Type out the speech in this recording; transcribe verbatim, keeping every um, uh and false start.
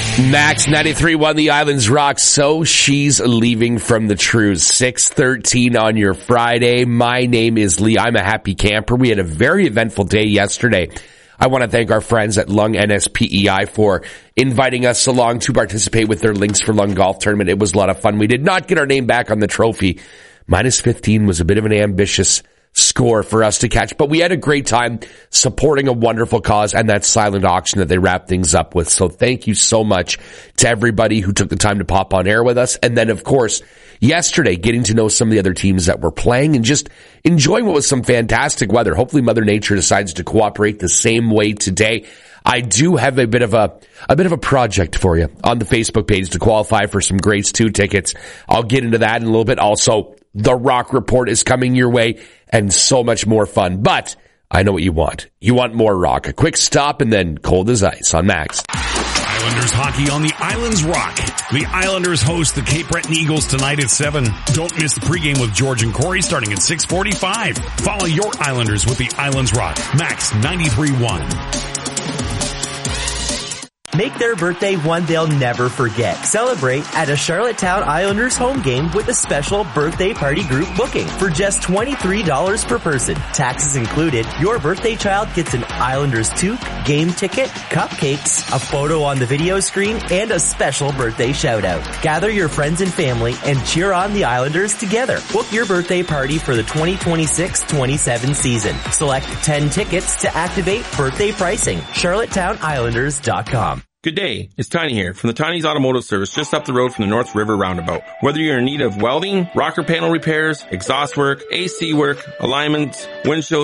Max ninety-three won the Islands Rock, so she's leaving from the Trues. six thirteen on your Friday. My name is Lee. I'm a happy camper. We had a very eventful day yesterday. I want to thank our friends at Lung N S P E I for inviting us along to participate with their Links for Lung golf tournament. It was a lot of fun. We did not get our name back on the trophy. Minus fifteen was a bit of an ambitious score for us to catch, but we had a great time supporting a wonderful cause and that silent auction that they wrapped things up with. So thank you so much to everybody who took the time to pop on air with us. And then, of course, yesterday, getting to know some of the other teams that were playing and just enjoying what was some fantastic weather. Hopefully Mother Nature decides to cooperate the same way today. I do have a bit of a, a bit of a project for you on the Facebook page to qualify for some Grades two tickets. I'll get into that in a little bit. Also, the Rock Report is coming your way and so much more fun. But I know what you want. You want more rock. A quick stop and then Cold as Ice on Max. Islanders hockey on the Islands Rock. The Islanders host the Cape Breton Eagles tonight at seven. Don't miss the pregame with George and Corey starting at six forty-five. Follow your Islanders with the Islands Rock. Max ninety-three point one. Make their birthday one they'll never forget. Celebrate at a Charlottetown Islanders home game with a special birthday party group booking for just twenty-three dollars per person. Taxes included. Your birthday child gets an Islanders toque, game ticket, cupcakes, a photo on the video screen, and a special birthday shout out. Gather your friends and family and cheer on the Islanders together. Book your birthday party for the twenty twenty-six twenty-seven season. Select ten tickets to activate birthday pricing. Charlottetown Islanders dot com. Good day, it's Tiny here from the Tiny's Automotive Service just up the road from the North River Roundabout. Whether you're in need of welding, rocker panel repairs, exhaust work, A C work, alignments, windshield